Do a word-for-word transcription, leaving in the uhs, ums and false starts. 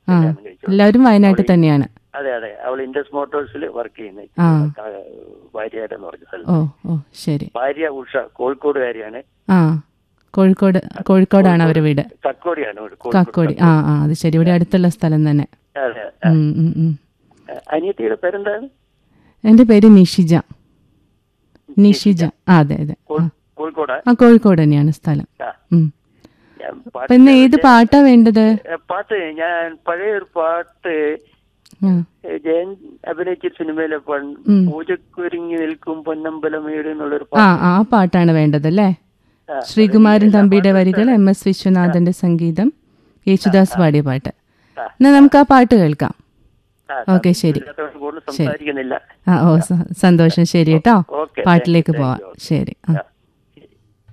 കല്യാണം കഴിച്ചു. എല്ലാവരും വയനാട്ടിൽ തന്നെയാണ്? അതെ അതെ, അവൾ ഇൻഡസ് മോട്ടോഴ്സിൽ വർക്ക് ചെയ്യുന്നത്, ഭാര്യയാരെന്ന് പറഞ്ഞ സ്ഥലം. ഓ ഓ ശരി. ഭാര്യ ഉഷ കോഴിക്കോടുകാരിയാണ്. ആ കോഴിക്കോട്, കോഴിക്കോടാണ് അവരുടെ വീട്? കക്കോടിയാണ്. കക്കോടി. ആ ആ അത് ശരി, ഇവിടെ അടുത്തുള്ള സ്ഥലം തന്നെ. അതെ. അനിയത്തിയുടെ പേരെന്താണ്? എൻ്റെ പേര് നിഷിജ. നിഷിജ. അതെ അതെ. കോഴിക്കോട്. ആ കോഴിക്കോട് തന്നെയാണ് സ്ഥലം. പിന്നെ ഏത് പാട്ടാ വേണ്ടത്? പാട്ട് ഞാൻ പഴയൊരു പാട്ട് ജയൻ അഭിനയിച്ച സിനിമയിലെ പൂജക്കൊരുങ്ങി നിൽക്കും പൊന്നമ്പലമേട് എന്നുള്ളൊരു പാട്ട്. ആ ആ പാട്ടാണ് വേണ്ടതല്ലേ? ശ്രീകുമാരൻ തമ്പിയുടെ വരികൾ, എം എസ് വിശ്വനാഥന്റെ സംഗീതം, യേശുദാസ് പാടിയ പാട്ട്. എന്നാ നമുക്ക് ആ പാട്ട് കേൾക്കാം. ഓക്കെ ശരി. സംസാരിക്കുന്നില്ല. ആ ഓ സന്തോഷം. ശരി കേട്ടോ, പാട്ടിലേക്ക് പോവാം. ശരി. ആ